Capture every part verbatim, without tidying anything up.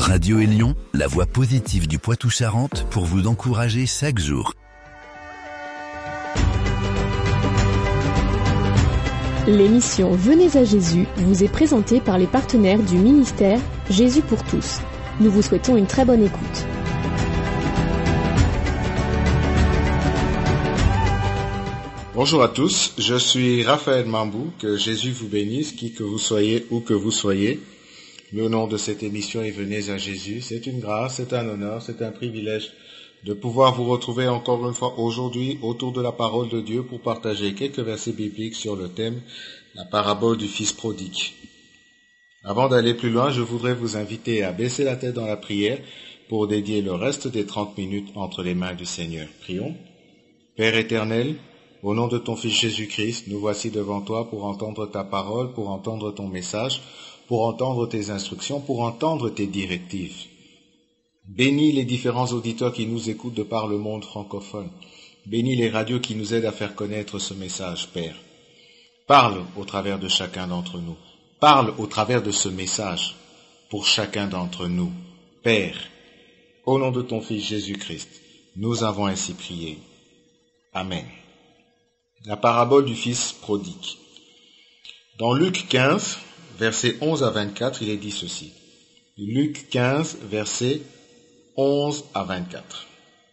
Radio Élion, la voix positive du Poitou-Charentes pour vous encourager chaque jour. L'émission Venez à Jésus vous est présentée par les partenaires du ministère Jésus pour tous. Nous vous souhaitons une très bonne écoute. Bonjour à tous, je suis Raphaël Mambou, que Jésus vous bénisse, qui que vous soyez, où que vous soyez. Mais au nom de cette émission et Venez à Jésus, c'est une grâce, c'est un honneur, c'est un privilège de pouvoir vous retrouver encore une fois aujourd'hui autour de la parole de Dieu pour partager quelques versets bibliques sur le thème, la parabole du Fils prodigue. Avant d'aller plus loin, je voudrais vous inviter à baisser la tête dans la prière pour dédier le reste des trente minutes entre les mains du Seigneur. Prions. Père éternel, au nom de ton Fils Jésus-Christ, nous voici devant toi pour entendre ta parole, pour entendre ton message, pour entendre tes instructions, pour entendre tes directives. Bénis les différents auditeurs qui nous écoutent de par le monde francophone. Bénis les radios qui nous aident à faire connaître ce message, Père. Parle au travers de chacun d'entre nous. Parle au travers de ce message pour chacun d'entre nous. Père, au nom de ton Fils Jésus-Christ, nous avons ainsi prié. Amen. La parabole du Fils prodigue. Dans Luc quinze, versets onze à vingt-quatre, il est dit ceci. Luc quinze, versets onze à vingt-quatre.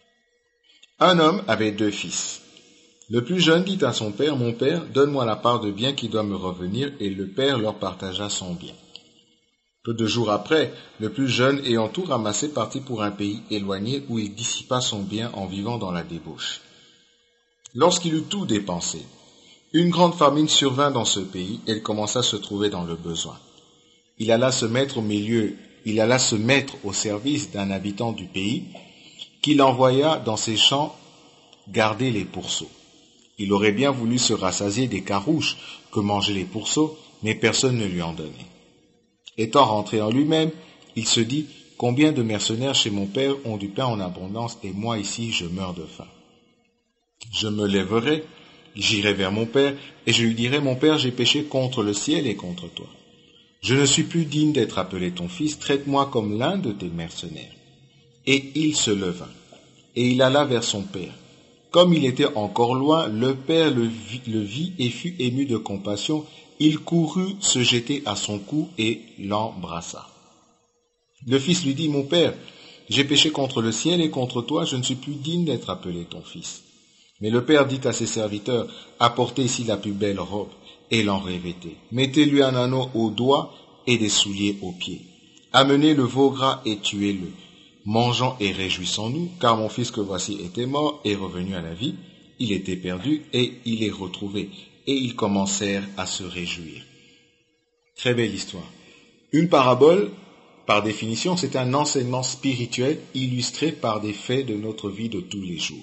Un homme avait deux fils. Le plus jeune dit à son père, « Mon père, donne-moi la part de bien qui doit me revenir. » Et le père leur partagea son bien. Peu de jours après, le plus jeune, ayant tout ramassé, partit pour un pays éloigné où il dissipa son bien en vivant dans la débauche. Lorsqu'il eut tout dépensé, une grande famine survint dans ce pays et il commença à se trouver dans le besoin. Il alla se mettre au milieu, il alla se mettre au service d'un habitant du pays qui l'envoya dans ses champs garder les pourceaux. Il aurait bien voulu se rassasier des carouches que mangeaient les pourceaux, mais personne ne lui en donnait. Étant rentré en lui-même, il se dit « Combien de mercenaires chez mon père ont du pain en abondance et moi ici je meurs de faim. Je me lèverai, j'irai vers mon père et je lui dirai « Mon père, j'ai péché contre le ciel et contre toi. Je ne suis plus digne d'être appelé ton fils, traite-moi comme l'un de tes mercenaires. » Et il se leva, et il alla vers son père. Comme il était encore loin, le père le vit, le vit et fut ému de compassion. Il courut se jeter à son cou et l'embrassa. Le fils lui dit « Mon père, j'ai péché contre le ciel et contre toi, je ne suis plus digne d'être appelé ton fils. » Mais le père dit à ses serviteurs, « Apportez ici la plus belle robe et l'en revêtez. Mettez-lui un anneau au doigt et des souliers aux pieds. Amenez le veau gras et tuez-le. Mangeons et réjouissons-nous, car mon fils que voici était mort et revenu à la vie. Il était perdu et il est retrouvé. » Et ils commencèrent à se réjouir. Très belle histoire. Une parabole, par définition, c'est un enseignement spirituel illustré par des faits de notre vie de tous les jours.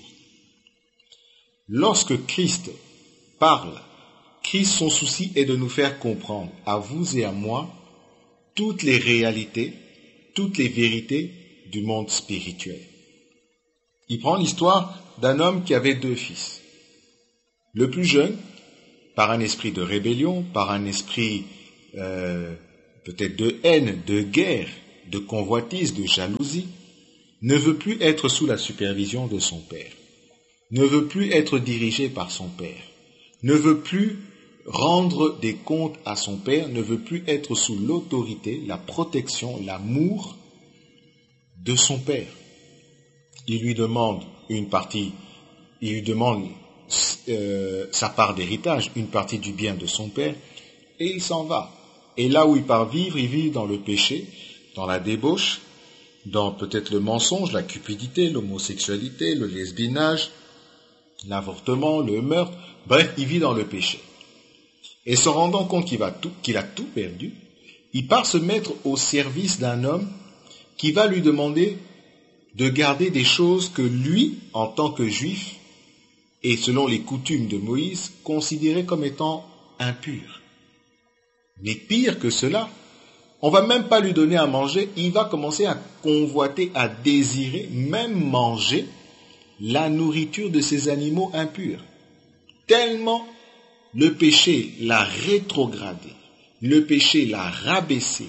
Lorsque Christ parle, Christ, son souci est de nous faire comprendre, à vous et à moi, toutes les réalités, toutes les vérités du monde spirituel. Il prend l'histoire d'un homme qui avait deux fils. Le plus jeune, par un esprit de rébellion, par un esprit euh, peut-être de haine, de guerre, de convoitise, de jalousie, ne veut plus être sous la supervision de son père. Ne veut plus être dirigé par son père, ne veut plus rendre des comptes à son père, ne veut plus être sous l'autorité, la protection, l'amour de son père. Il lui demande une partie, il lui demande euh, sa part d'héritage, une partie du bien de son père, et il s'en va. Et là où il part vivre, il vit dans le péché, dans la débauche, dans peut-être le mensonge, la cupidité, l'homosexualité, le lesbiennage, l'avortement, le meurtre, bref, il vit dans le péché. Et se rendant compte qu'il va tout, qu'il a tout perdu, il part se mettre au service d'un homme qui va lui demander de garder des choses que lui, en tant que juif, et selon les coutumes de Moïse, considérait comme étant impures. Mais pire que cela, on va même pas lui donner à manger, il va commencer à convoiter, à désirer, même manger, la nourriture de ces animaux impurs. Tellement le péché l'a rétrogradé, le péché l'a rabaissé,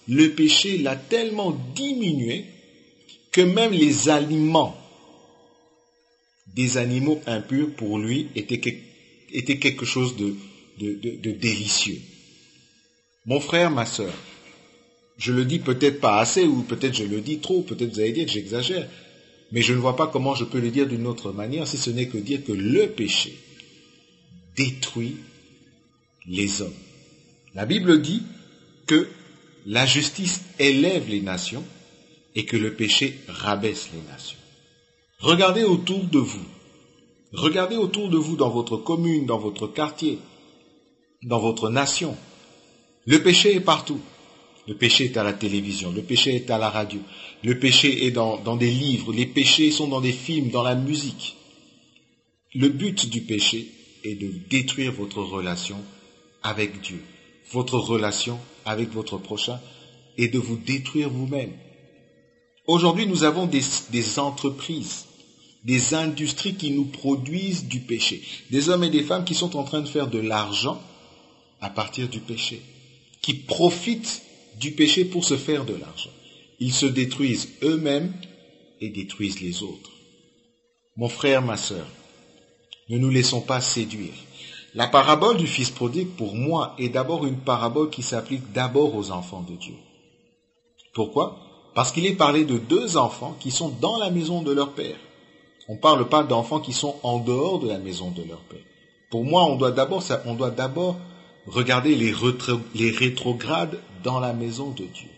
le péché l'a tellement diminué que même les aliments des animaux impurs pour lui étaient, étaient quelque chose de, de, de, de délicieux. Mon frère, ma sœur, je le dis peut-être pas assez, ou peut-être je le dis trop, peut-être vous allez dire que j'exagère, mais je ne vois pas comment je peux le dire d'une autre manière, si ce n'est que dire que le péché détruit les hommes. La Bible dit que la justice élève les nations et que le péché rabaisse les nations. Regardez autour de vous. Regardez autour de vous dans votre commune, dans votre quartier, dans votre nation. Le péché est partout. Le péché est à la télévision, le péché est à la radio, le péché est dans, dans des livres, les péchés sont dans des films, dans la musique. Le but du péché est de détruire votre relation avec Dieu, votre relation avec votre prochain et de vous détruire vous-même. Aujourd'hui, nous avons des, des entreprises, des industries qui nous produisent du péché, des hommes et des femmes qui sont en train de faire de l'argent à partir du péché, qui profitent du péché pour se faire de l'argent. Ils se détruisent eux-mêmes et détruisent les autres. Mon frère, ma sœur, ne nous laissons pas séduire. La parabole du fils prodigue, pour moi, est d'abord une parabole qui s'applique d'abord aux enfants de Dieu. Pourquoi ? Parce qu'il est parlé de deux enfants qui sont dans la maison de leur père. On ne parle pas d'enfants qui sont en dehors de la maison de leur père. Pour moi, on doit d'abord, on doit d'abord regarder les, rétro, les rétrogrades dans la maison de Dieu.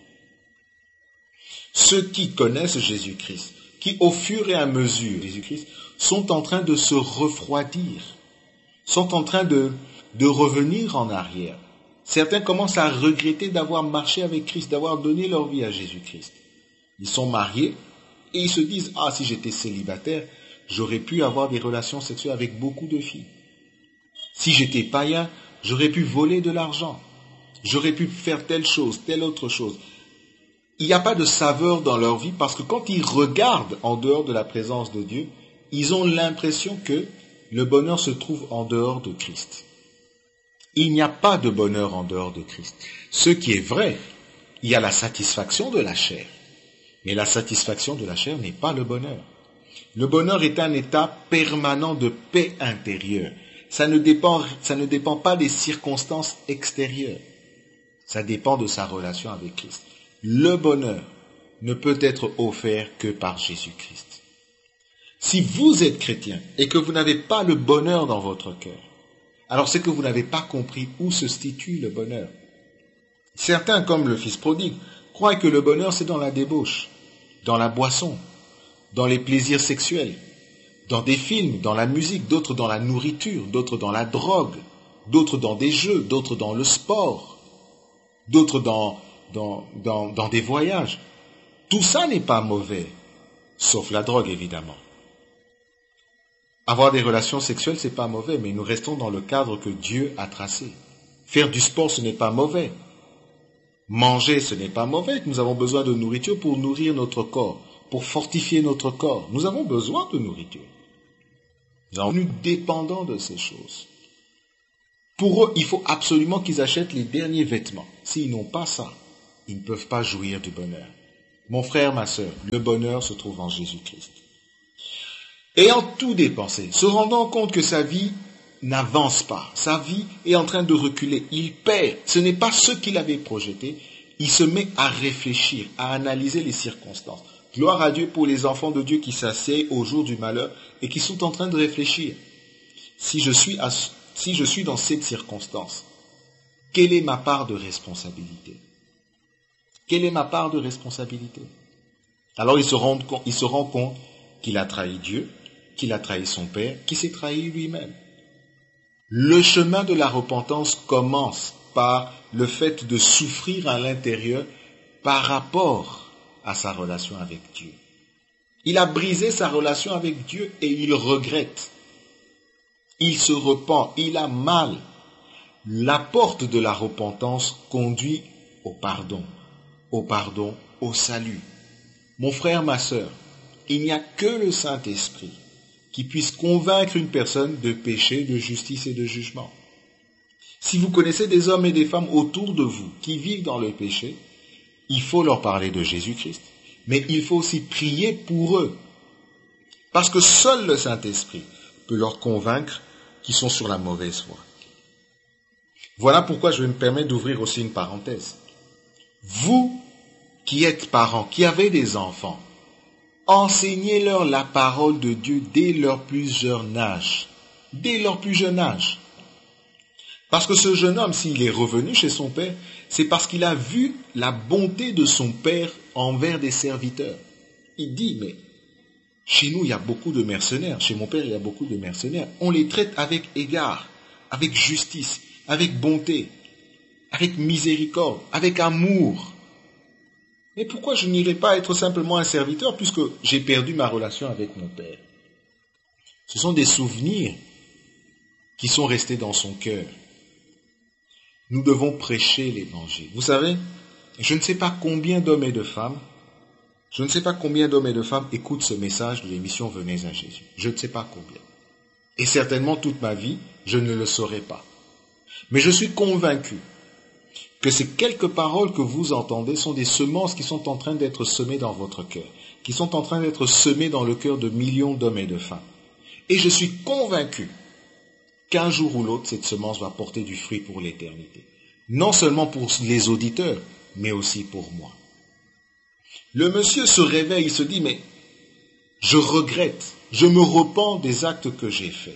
Ceux qui connaissent Jésus-Christ, qui au fur et à mesure, Jésus-Christ, sont en train de se refroidir, sont en train de, de revenir en arrière. Certains commencent à regretter d'avoir marché avec Christ, d'avoir donné leur vie à Jésus-Christ. Ils sont mariés et ils se disent « Ah, si j'étais célibataire, j'aurais pu avoir des relations sexuelles avec beaucoup de filles. Si j'étais païen, j'aurais pu voler de l'argent. J'aurais pu faire telle chose, telle autre chose. » Il n'y a pas de saveur dans leur vie parce que quand ils regardent en dehors de la présence de Dieu, ils ont l'impression que le bonheur se trouve en dehors de Christ. Il n'y a pas de bonheur en dehors de Christ. Ce qui est vrai, il y a la satisfaction de la chair. Mais la satisfaction de la chair n'est pas le bonheur. Le bonheur est un état permanent de paix intérieure. Ça ne dépend, ça ne dépend pas des circonstances extérieures. Ça dépend de sa relation avec Christ. Le bonheur ne peut être offert que par Jésus-Christ. Si vous êtes chrétien et que vous n'avez pas le bonheur dans votre cœur, alors c'est que vous n'avez pas compris où se situe le bonheur. Certains, comme le fils prodigue, croient que le bonheur c'est dans la débauche, dans la boisson, dans les plaisirs sexuels, dans des films, dans la musique, d'autres dans la nourriture, d'autres dans la drogue, d'autres dans des jeux, d'autres dans le sport, d'autres dans, dans, dans, dans des voyages. Tout ça n'est pas mauvais, sauf la drogue évidemment. Avoir des relations sexuelles, c'est pas mauvais, mais nous restons dans le cadre que Dieu a tracé. Faire du sport, ce n'est pas mauvais. Manger, ce n'est pas mauvais. Nous avons besoin de nourriture pour nourrir notre corps, pour fortifier notre corps. Nous avons besoin de nourriture. Nous sommes nous dépendants de ces choses. Pour eux, il faut absolument qu'ils achètent les derniers vêtements. S'ils n'ont pas ça, ils ne peuvent pas jouir du bonheur. Mon frère, ma sœur, le bonheur se trouve en Jésus-Christ. Ayant tout dépensé, se rendant compte que sa vie n'avance pas, sa vie est en train de reculer, il perd, ce n'est pas ce qu'il avait projeté, il se met à réfléchir, à analyser les circonstances. Gloire à Dieu pour les enfants de Dieu qui s'asseyent au jour du malheur et qui sont en train de réfléchir. Si je suis, à, si je suis dans cette circonstance, quelle est ma part de responsabilité? Quelle est ma part de responsabilité? Alors il se rend, il se rend compte qu'il a trahi Dieu, qu'il a trahi son Père, qu'il s'est trahi lui-même. Le chemin de la repentance commence par le fait de souffrir à l'intérieur par rapport à sa relation avec Dieu. Il a brisé sa relation avec Dieu et il regrette. Il se repent, il a mal. La porte de la repentance conduit au pardon, au pardon, au salut. Mon frère, ma sœur, il n'y a que le Saint-Esprit qui puisse convaincre une personne de péché, de justice et de jugement. Si vous connaissez des hommes et des femmes autour de vous qui vivent dans le péché, il faut leur parler de Jésus-Christ. Mais il faut aussi prier pour eux. Parce que seul le Saint-Esprit peut leur convaincre qu'ils sont sur la mauvaise voie. Voilà pourquoi je vais me permettre d'ouvrir aussi une parenthèse. Vous qui êtes parents, qui avez des enfants, enseignez-leur la parole de Dieu dès leur plus jeune âge. Dès leur plus jeune âge. Parce que ce jeune homme, s'il est revenu chez son père, c'est parce qu'il a vu la bonté de son père envers des serviteurs. Il dit, mais chez nous, il y a beaucoup de mercenaires. Chez mon père, il y a beaucoup de mercenaires. On les traite avec égard, avec justice, avec bonté, avec miséricorde, avec amour. Mais pourquoi je n'irai pas être simplement un serviteur puisque j'ai perdu ma relation avec mon père? Ce sont des souvenirs qui sont restés dans son cœur. Nous devons prêcher l'évangile. Vous savez, je ne sais pas combien d'hommes et de femmes, je ne sais pas combien d'hommes et de femmes écoutent ce message de l'émission Venez à Jésus. Je ne sais pas combien. Et certainement toute ma vie, je ne le saurai pas. Mais je suis convaincu que ces quelques paroles que vous entendez sont des semences qui sont en train d'être semées dans votre cœur, qui sont en train d'être semées dans le cœur de millions d'hommes et de femmes. Et je suis convaincu qu'un jour ou l'autre, cette semence va porter du fruit pour l'éternité. Non seulement pour les auditeurs, mais aussi pour moi. Le monsieur se réveille, il se dit, mais je regrette, je me repens des actes que j'ai faits.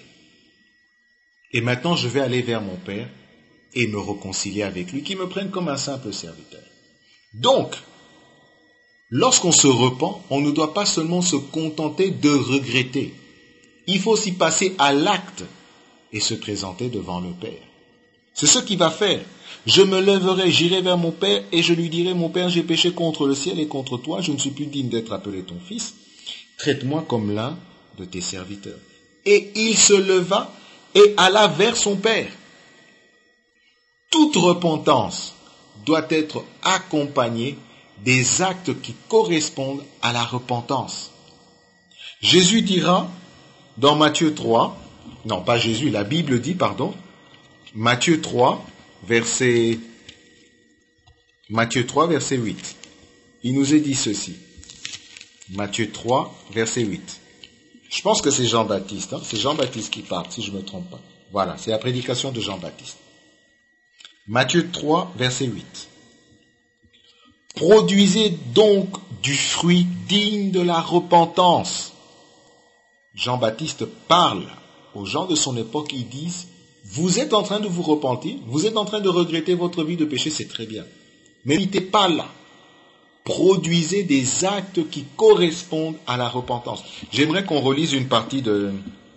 Et maintenant, je vais aller vers mon père et me réconcilier avec lui, qui me prenne comme un simple serviteur. Donc, lorsqu'on se repent, on ne doit pas seulement se contenter de regretter. Il faut aussi passer à l'acte et se présenter devant le Père. C'est ce qu'il va faire. Je me lèverai, j'irai vers mon Père et je lui dirai, mon Père, j'ai péché contre le ciel et contre toi, je ne suis plus digne d'être appelé ton fils. Traite-moi comme l'un de tes serviteurs. Et il se leva et alla vers son Père. Toute repentance doit être accompagnée des actes qui correspondent à la repentance. Jésus dira dans Matthieu trois, non pas Jésus, la Bible dit, pardon, Matthieu trois, verset, Matthieu trois, verset huit. Il nous est dit ceci. Matthieu trois, verset huit. Je pense que c'est Jean-Baptiste, hein, c'est Jean-Baptiste qui parle, si je ne me trompe pas. Voilà, c'est la prédication de Jean-Baptiste. Matthieu trois, verset huit. Produisez donc du fruit digne de la repentance. Jean-Baptiste parle aux gens de son époque, ils disent, vous êtes en train de vous repentir, vous êtes en train de regretter votre vie de péché, c'est très bien. Mais n'étez pas là. Produisez des actes qui correspondent à la repentance. J'aimerais qu'on relise une partie de,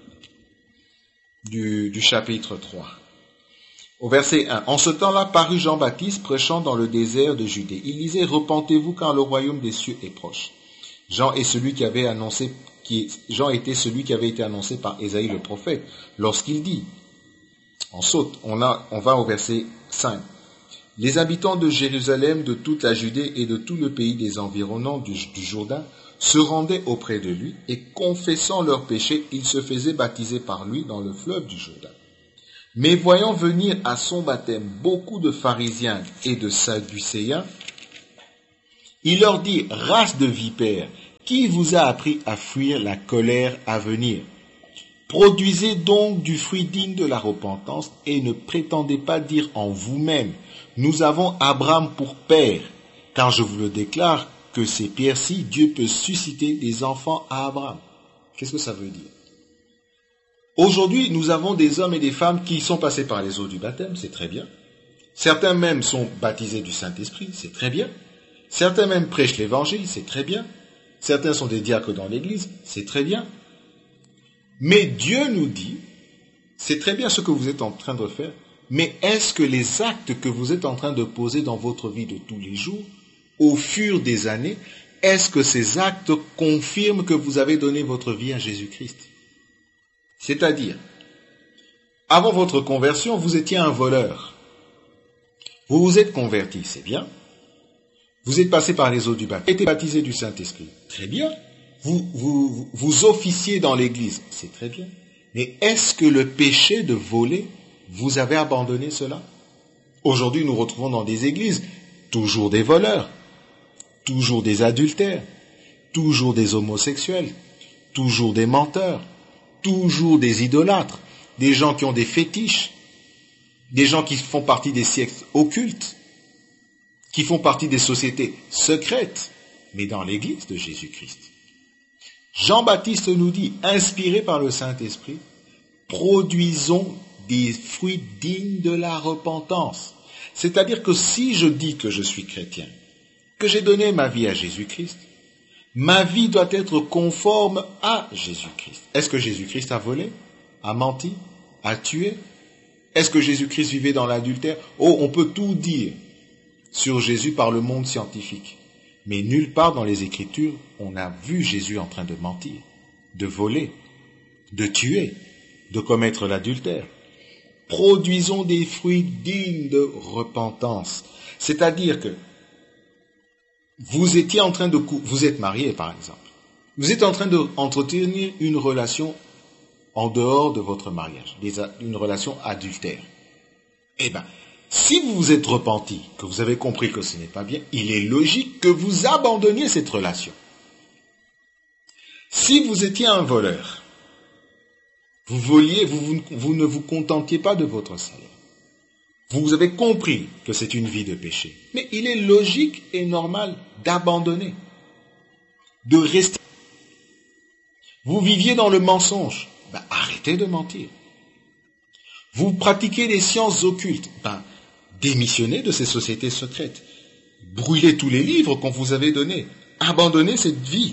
du, du chapitre trois. Au verset un. En ce temps-là parut Jean-Baptiste prêchant dans le désert de Judée. Il disait, repentez-vous car le royaume des cieux est proche. Jean est celui qui avait annoncé, qui, Jean était celui qui avait été annoncé par Ésaïe le prophète, lorsqu'il dit, on saute, on, a, on va au verset cinq. Les habitants de Jérusalem, de toute la Judée et de tout le pays des environnants du, du Jourdain se rendaient auprès de lui et confessant leurs péchés, ils se faisaient baptiser par lui dans le fleuve du Jourdain. Mais voyant venir à son baptême beaucoup de pharisiens et de sadducéens, il leur dit, race de vipères, qui vous a appris à fuir la colère à venir? Produisez donc du fruit digne de la repentance et ne prétendez pas dire en vous-même, nous avons Abraham pour père, car je vous le déclare que ces pierres-ci, Dieu peut susciter des enfants à Abraham. Qu'est-ce que ça veut dire? Aujourd'hui, nous avons des hommes et des femmes qui sont passés par les eaux du baptême, c'est très bien. Certains même sont baptisés du Saint-Esprit, c'est très bien. Certains même prêchent l'évangile, c'est très bien. Certains sont des diacres dans l'église, c'est très bien. Mais Dieu nous dit, c'est très bien ce que vous êtes en train de faire, mais est-ce que les actes que vous êtes en train de poser dans votre vie de tous les jours, au fur des années, est-ce que ces actes confirment que vous avez donné votre vie à Jésus-Christ? C'est-à-dire, avant votre conversion, vous étiez un voleur. Vous vous êtes converti, c'est bien. Vous êtes passé par les eaux du baptême, vous êtes baptisé du Saint-Esprit, très bien. Vous, vous, vous officiez dans l'église, c'est très bien. Mais est-ce que le péché de voler, vous avez abandonné cela? Aujourd'hui, nous retrouvons dans des églises toujours des voleurs. toujours des adultères, toujours des homosexuels, toujours des menteurs, toujours des idolâtres, des gens qui ont des fétiches, des gens qui font partie des sectes occultes, qui font partie des sociétés secrètes, mais dans l'Église de Jésus-Christ. Jean-Baptiste nous dit, inspiré par le Saint-Esprit, produisons des fruits dignes de la repentance. C'est-à-dire que si je dis que je suis chrétien, que j'ai donné ma vie à Jésus-Christ, ma vie doit être conforme à Jésus-Christ. Est-ce que Jésus-Christ a volé, a menti, a tué? Est-ce que Jésus-Christ vivait dans l'adultère? Oh, on peut tout dire sur Jésus par le monde scientifique. Mais nulle part dans les Écritures, on a vu Jésus en train de mentir, de voler, de tuer, de commettre l'adultère. Produisons des fruits dignes de repentance. C'est-à-dire que vous étiez en train de... Vous êtes marié, par exemple. Vous êtes en train d'entretenir une relation en dehors de votre mariage, une relation adultère. Eh bien, si vous vous êtes repenti, que vous avez compris que ce n'est pas bien, il est logique que vous abandonniez cette relation. Si vous étiez un voleur, vous voliez, vous, vous, vous ne vous contentiez pas de votre salaire. Vous avez compris que c'est une vie de péché. Mais il est logique et normal d'abandonner, de rester. Vous viviez dans le mensonge, ben, arrêtez de mentir. Vous pratiquez les sciences occultes, ben, démissionnez de ces sociétés secrètes. Brûlez tous les livres qu'on vous avait donnés. Abandonnez cette vie.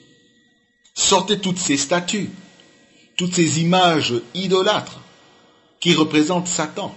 Sortez toutes ces statues, toutes ces images idolâtres qui représentent Satan.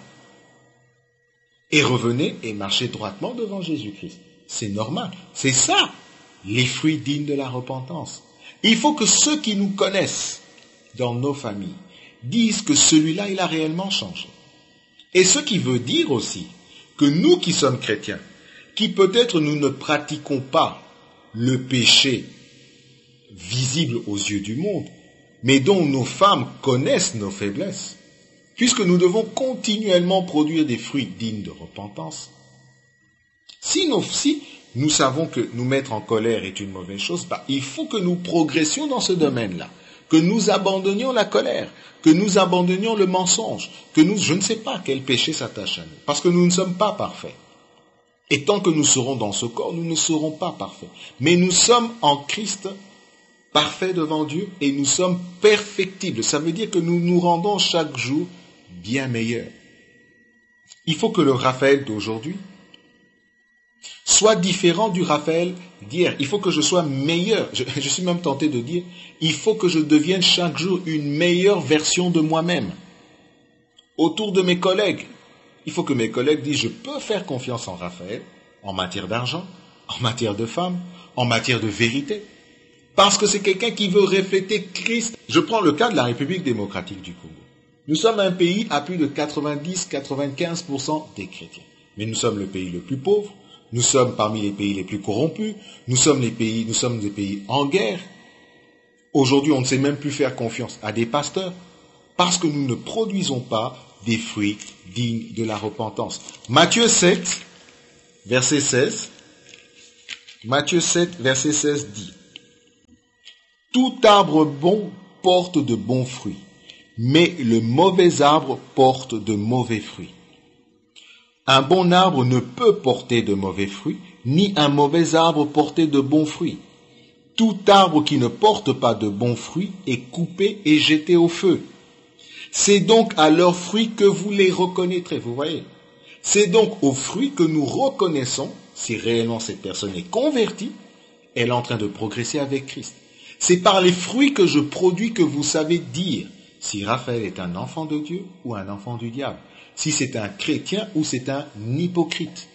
Et revenez et marchez droitement devant Jésus-Christ. C'est normal. C'est ça, les fruits dignes de la repentance. Il faut que ceux qui nous connaissent dans nos familles disent que celui-là, il a réellement changé. Et ce qui veut dire aussi que nous qui sommes chrétiens, qui peut-être nous ne pratiquons pas le péché visible aux yeux du monde, mais dont nos femmes connaissent nos faiblesses, puisque nous devons continuellement produire des fruits dignes de repentance. Si, nos, si nous savons que nous mettre en colère est une mauvaise chose, bah, il faut que nous progressions dans ce domaine-là, que nous abandonnions la colère, que nous abandonnions le mensonge, que nous, je ne sais pas quel péché s'attache à nous, parce que nous ne sommes pas parfaits. Et tant que nous serons dans ce corps, nous ne serons pas parfaits. Mais nous sommes en Christ parfaits devant Dieu et nous sommes perfectibles. Ça veut dire que nous nous rendons chaque jour bien meilleurs. Il faut que le Raphaël d'aujourd'hui soit différent du Raphaël d'hier. Il faut que je sois meilleur. Je, je suis même tenté de dire, il faut que je devienne chaque jour une meilleure version de moi-même. Autour de mes collègues, il faut que mes collègues disent, je peux faire confiance en Raphaël, en matière d'argent, en matière de femmes, en matière de vérité. Parce que c'est quelqu'un qui veut refléter Christ. Je prends le cas de la République démocratique du Congo. Nous sommes un pays à plus de quatre-vingt-dix à quatre-vingt-quinze pour cent des chrétiens. Mais nous sommes le pays le plus pauvre, nous sommes parmi les pays les plus corrompus, nous sommes les pays, nous sommes des pays en guerre. Aujourd'hui, on ne sait même plus faire confiance à des pasteurs parce que nous ne produisons pas des fruits dignes de la repentance. Matthieu sept, verset seize. Matthieu sept, verset seize dit: tout arbre bon porte de bons fruits, mais le mauvais arbre porte de mauvais fruits. Un bon arbre ne peut porter de mauvais fruits, ni un mauvais arbre porter de bons fruits. Tout arbre qui ne porte pas de bons fruits est coupé et jeté au feu. C'est donc à leurs fruits que vous les reconnaîtrez, vous voyez. C'est donc aux fruits que nous reconnaissons si réellement cette personne est convertie, elle est en train de progresser avec Christ. C'est par les fruits que je produis que vous savez dire si Raphaël est un enfant de Dieu ou un enfant du diable, si c'est un chrétien ou c'est un hypocrite.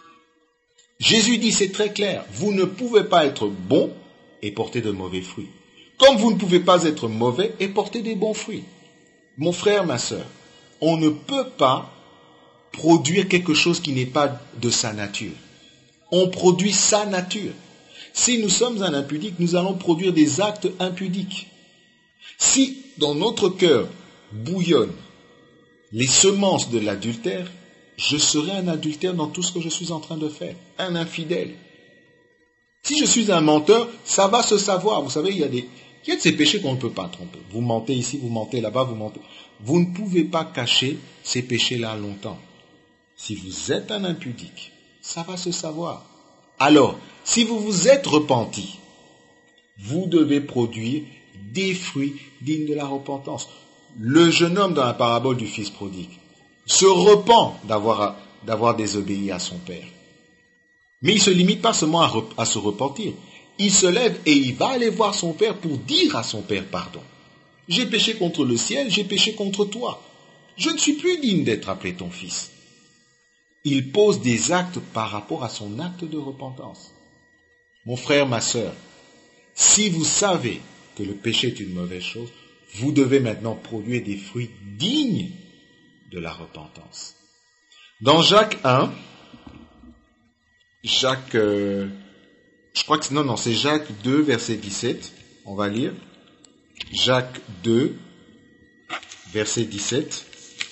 Jésus dit, c'est très clair, vous ne pouvez pas être bon et porter de mauvais fruits, comme vous ne pouvez pas être mauvais et porter des bons fruits. Mon frère, ma sœur, on ne peut pas produire quelque chose qui n'est pas de sa nature. On produit sa nature. Si nous sommes un impudique, nous allons produire des actes impudiques. Si dans notre cœur bouillonnent les semences de l'adultère, je serai un adultère dans tout ce que je suis en train de faire, un infidèle. Si je suis un menteur, ça va se savoir. Vous savez, il y a des, il y a de ces péchés qu'on ne peut pas tromper. Vous mentez ici, vous mentez là-bas, vous mentez. Vous ne pouvez pas cacher ces péchés-là longtemps. Si vous êtes un impudique, ça va se savoir. Alors, si vous vous êtes repenti, vous devez produire des fruits dignes de la repentance. Le jeune homme dans la parabole du fils prodigue se repent d'avoir, d'avoir désobéi à son père. Mais il ne se limite pas seulement à, re, à se repentir. Il se lève et il va aller voir son père pour dire à son père pardon. J'ai péché contre le ciel, j'ai péché contre toi. Je ne suis plus digne d'être appelé ton fils. Il pose des actes par rapport à son acte de repentance. Mon frère, ma sœur, si vous savez que le péché est une mauvaise chose, vous devez maintenant produire des fruits dignes de la repentance. Dans Jacques un, Jacques, euh, je crois que non, non, c'est Jacques deux, verset dix-sept, on va lire. Jacques deux, verset dix-sept.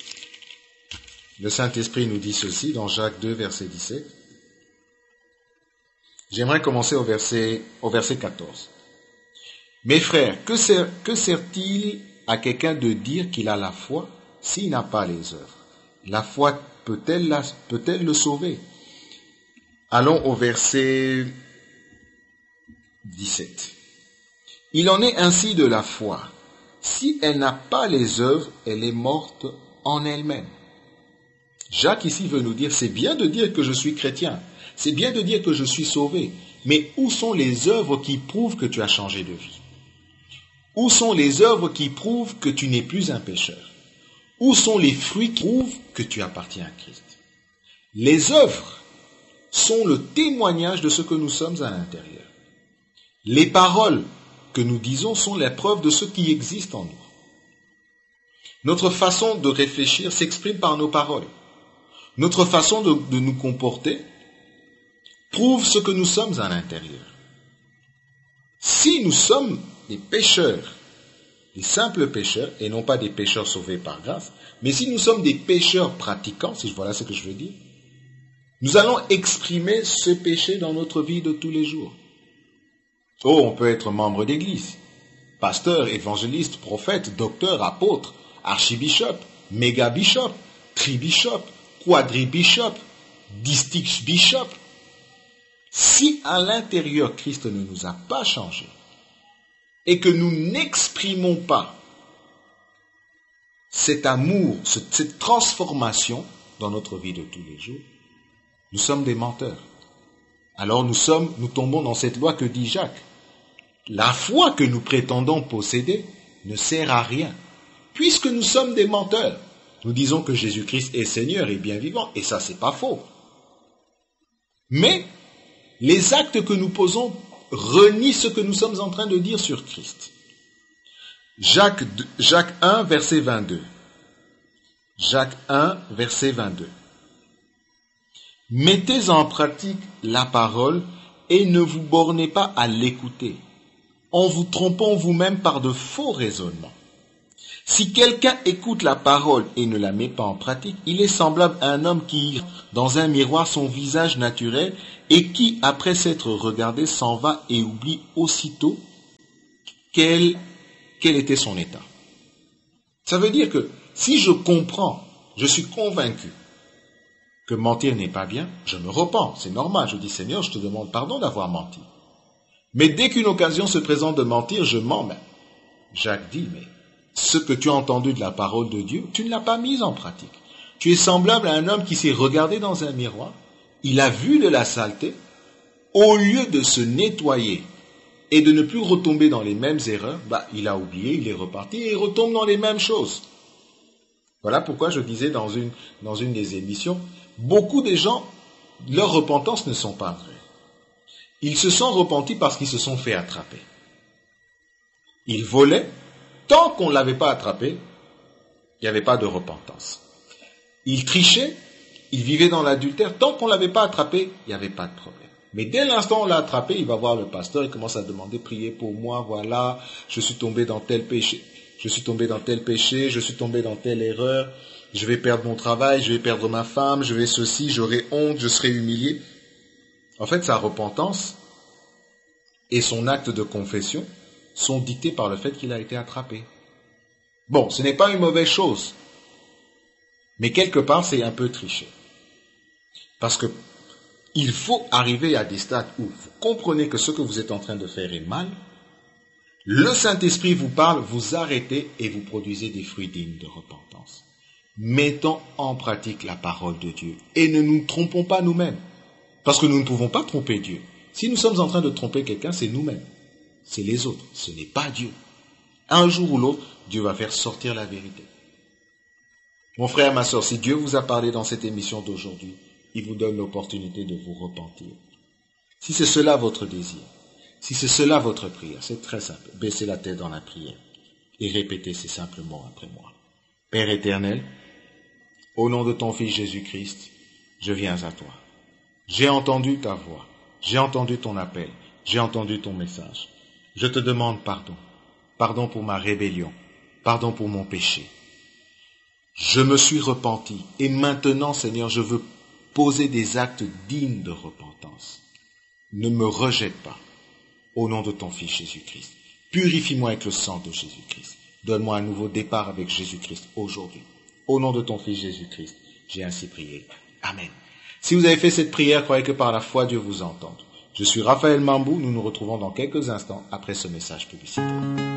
Le Saint-Esprit nous dit ceci dans Jacques deux, verset dix-sept. J'aimerais commencer au verset, au verset quatorze. Mes frères, que sert, que sert-il à quelqu'un de dire qu'il a la foi s'il n'a pas les œuvres? La foi peut-elle, la, peut-elle le sauver? Allons au verset dix-sept. Il en est ainsi de la foi. Si elle n'a pas les œuvres, elle est morte en elle-même. Jacques ici veut nous dire, c'est bien de dire que je suis chrétien, c'est bien de dire que je suis sauvé, mais où sont les œuvres qui prouvent que tu as changé de vie? Où sont les œuvres qui prouvent que tu n'es plus un pécheur? Où sont les fruits qui prouvent que tu appartiens à Christ? Les œuvres sont le témoignage de ce que nous sommes à l'intérieur. Les paroles que nous disons sont la preuve de ce qui existe en nous. Notre façon de réfléchir s'exprime par nos paroles. Notre façon de, de nous comporter prouve ce que nous sommes à l'intérieur. Si nous sommes des pécheurs, des simples pécheurs, et non pas des pécheurs sauvés par grâce, mais si nous sommes des pécheurs pratiquants, si voilà ce que je veux dire, nous allons exprimer ce péché dans notre vie de tous les jours. Oh, on peut être membre d'église, pasteur, évangéliste, prophète, docteur, apôtre, archibishop, méga-bishop, tri-bishop, quadri-bishop, district bishop. Si à l'intérieur Christ ne nous a pas changé et que nous n'exprimons pas cet amour, cette transformation dans notre vie de tous les jours, nous sommes des menteurs. Alors nous sommes, nous tombons dans cette loi que dit Jacques. La foi que nous prétendons posséder ne sert à rien, puisque nous sommes des menteurs. Nous disons que Jésus-Christ est Seigneur et bien vivant, et ça c'est pas faux. Mais les actes que nous posons renient ce que nous sommes en train de dire sur Christ. Jacques, Jacques un, verset vingt-deux. Jacques un, verset vingt-deux. Mettez en pratique la parole et ne vous bornez pas à l'écouter, en vous trompant vous-même par de faux raisonnements. Si quelqu'un écoute la parole et ne la met pas en pratique, il est semblable à un homme qui, dans un miroir, son visage naturel, et qui, après s'être regardé, s'en va et oublie aussitôt quel, quel était son état. Ça veut dire que si je comprends, je suis convaincu que mentir n'est pas bien, je me repens, c'est normal, je dis Seigneur, je te demande pardon d'avoir menti. Mais dès qu'une occasion se présente de mentir, je mens même. Jacques dit, mais ce que tu as entendu de la parole de Dieu, tu ne l'as pas mis en pratique. Tu es semblable à un homme qui s'est regardé dans un miroir, il a vu de la saleté, au lieu de se nettoyer et de ne plus retomber dans les mêmes erreurs, bah, il a oublié, il est reparti et il retombe dans les mêmes choses. Voilà pourquoi je disais dans une, dans une des émissions, beaucoup de gens, leur repentance ne sont pas vraies. Ils se sont repentis parce qu'ils se sont fait attraper. Ils volaient, tant qu'on ne l'avait pas attrapé, il n'y avait pas de repentance. Ils trichaient, ils vivaient dans l'adultère, tant qu'on ne l'avait pas attrapé, il n'y avait pas de problème. Mais dès l'instant où on l'a attrapé, il va voir le pasteur, il commence à demander, priez pour moi, voilà, je suis tombé dans tel péché, je suis tombé dans tel péché, je suis tombé dans telle erreur, je vais perdre mon travail, je vais perdre ma femme, je vais ceci, j'aurai honte, je serai humilié. En fait, sa repentance et son acte de confession sont dictés par le fait qu'il a été attrapé. Bon, ce n'est pas une mauvaise chose, mais quelque part c'est un peu triché. Parce que il faut arriver à des stades où vous comprenez que ce que vous êtes en train de faire est mal, le Saint-Esprit vous parle, vous arrêtez et vous produisez des fruits dignes de repentance. Mettons en pratique la parole de Dieu et ne nous trompons pas nous-mêmes, parce que nous ne pouvons pas tromper Dieu. Si nous sommes en train de tromper quelqu'un, c'est nous-mêmes, c'est les autres, ce n'est pas Dieu. Un jour ou l'autre, Dieu va faire sortir la vérité. Mon frère, ma soeur, si Dieu vous a parlé dans cette émission d'aujourd'hui, il vous donne l'opportunité de vous repentir. Si c'est cela votre désir, si c'est cela votre prière, c'est très simple. Baissez la tête dans la prière et répétez ces simples mots après moi. Père éternel, au nom de ton Fils Jésus-Christ, je viens à toi. J'ai entendu ta voix, j'ai entendu ton appel, j'ai entendu ton message. Je te demande pardon. Pardon pour ma rébellion, pardon pour mon péché. Je me suis repenti et maintenant, Seigneur, je veux poser des actes dignes de repentance. Ne me rejette pas, au nom de ton Fils Jésus-Christ. Purifie-moi avec le sang de Jésus-Christ. Donne-moi un nouveau départ avec Jésus-Christ aujourd'hui. Au nom de ton Fils Jésus-Christ, j'ai ainsi prié. Amen. Si vous avez fait cette prière, croyez que par la foi, Dieu vous entende. Je suis Raphaël Mambou, nous nous retrouvons dans quelques instants après ce message publicitaire.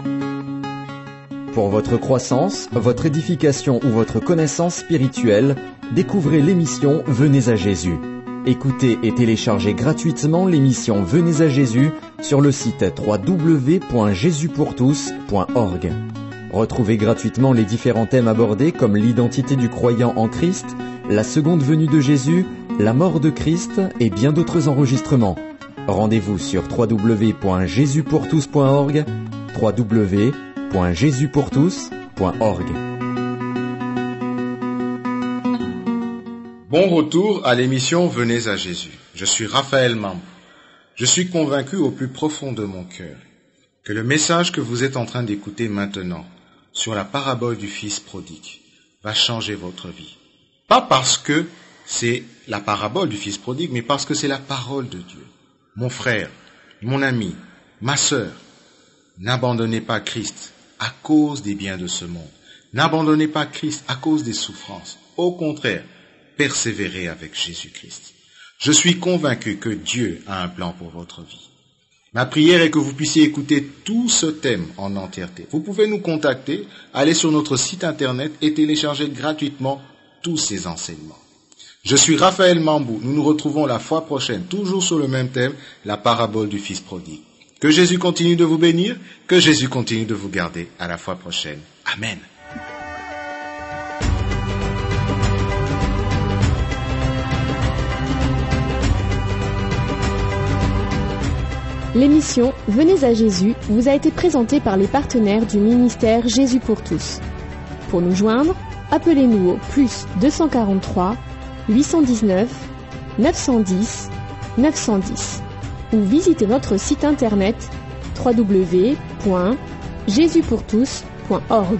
Pour votre croissance, votre édification ou votre connaissance spirituelle, découvrez l'émission Venez à Jésus. Écoutez et téléchargez gratuitement l'émission Venez à Jésus sur le site w w w point jésus pour tous point org. Retrouvez gratuitement les différents thèmes abordés comme l'identité du croyant en Christ, la seconde venue de Jésus, la mort de Christ et bien d'autres enregistrements. Rendez-vous sur w w w point jésus pour tous point org, w w w point jésus pour tous point org. Bon retour à l'émission Venez à Jésus. Je suis Raphaël Mambou. Je suis convaincu au plus profond de mon cœur que le message que vous êtes en train d'écouter maintenant sur la parabole du Fils prodigue va changer votre vie. Pas parce que c'est la parabole du Fils prodigue, mais parce que c'est la parole de Dieu. Mon frère, mon ami, ma sœur, n'abandonnez pas Christ à cause des biens de ce monde. N'abandonnez pas Christ à cause des souffrances. Au contraire, persévérez avec Jésus-Christ. Je suis convaincu que Dieu a un plan pour votre vie. Ma prière est que vous puissiez écouter tout ce thème en entièreté. Vous pouvez nous contacter, aller sur notre site internet et télécharger gratuitement tous ces enseignements. Je suis Raphaël Mambou. Nous nous retrouvons la fois prochaine, toujours sur le même thème, la parabole du Fils prodigue. Que Jésus continue de vous bénir, que Jésus continue de vous garder. À la fois prochaine. Amen. L'émission Venez à Jésus vous a été présentée par les partenaires du ministère Jésus pour tous. Pour nous joindre, appelez-nous au plus deux cent quarante-trois, huit cent dix-neuf, neuf cent dix, neuf cent dix ou visitez notre site internet w w w point jésus pour tous point org.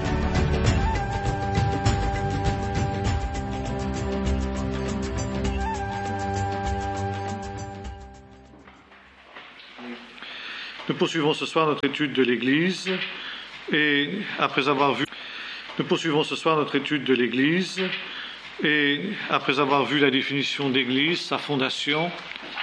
Nous poursuivons ce soir notre étude de l'Église et après avoir vu nous poursuivons ce soir notre étude de l'Église et après avoir vu la définition d'Église, sa fondation,